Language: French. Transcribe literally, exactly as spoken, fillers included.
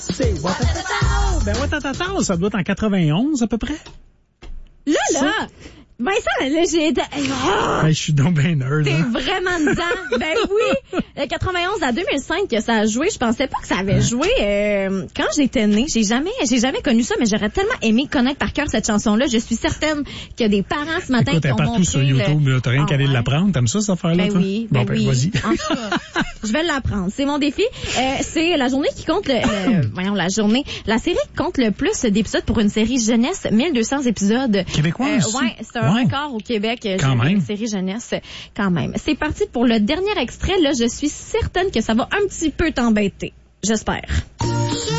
C'est Watatata! Ben Watatata, ça doit être en quatre-vingt-onze à peu près. Là, là! Vincent, là, j'ai été... Oh, ben, je suis donc ben nerd. T'es hein? vraiment dedans. Ben oui. De quatre-vingt-onze à deux mille cinq que ça a joué. Je pensais pas que ça avait joué euh, quand j'étais née. J'ai jamais, j'ai jamais connu ça, mais j'aurais tellement aimé connaître par cœur cette chanson-là. Je suis certaine qu'il y a des parents ce matin Écoute, qui ont partout montré sur YouTube, le... t'as rien Ah, qu'à aller ouais. l'apprendre. T'aimes ça, cette affaire-là, Ben toi? oui, bon, ben, ben oui. vas-y. En tout cas, je vais l'apprendre. C'est mon défi. Euh, c'est la journée qui compte le, le... Voyons, la journée. La série qui compte le plus d'épisodes pour une série jeunesse. mille deux cents épisodes. Québécoise? Euh, ouais, c'est un Wow. record au Québec. Quand J'ai même. Une série jeunesse. Quand même. C'est parti pour le dernier extrait. Là, je suis certaine que ça va un petit peu t'embêter. J'espère.